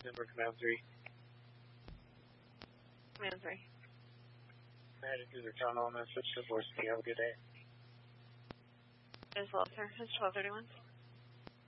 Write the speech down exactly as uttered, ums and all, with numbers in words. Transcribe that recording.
Number Command three. Command three. I'm headed through the tunnel and then switch to four C. Have a good day. As well, sir. It's twelve thirty-one.